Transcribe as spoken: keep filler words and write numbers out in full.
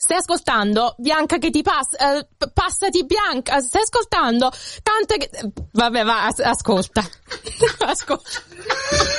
Stai ascoltando? Bianca che ti passa, uh, passati Bianca, stai ascoltando? Canta che... Vabbè, va, as- ascolta. Ascolta.